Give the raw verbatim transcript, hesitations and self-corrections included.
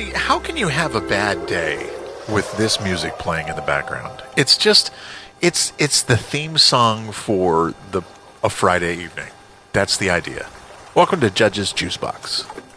honestly, how can you have a bad day with this music playing in the background? It's just, it's it's the theme song for the a Friday evening. That's the idea. Welcome to Judge's Juice Box.